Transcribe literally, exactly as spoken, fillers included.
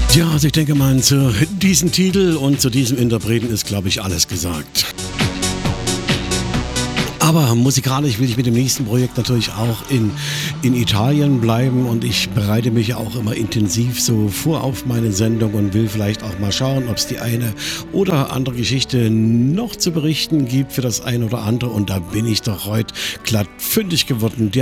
Ja, also ich denke mal, zu diesem Titel und zu diesem Interpreten ist, glaube ich, alles gesagt. Aber musikalisch will ich mit dem nächsten Projekt natürlich auch in, in Italien bleiben und ich bereite mich ja auch immer intensiv so vor auf meine Sendung und will vielleicht auch mal schauen, ob es die eine oder andere Geschichte noch zu berichten gibt für das eine oder andere und da bin ich doch heute glatt fündig geworden.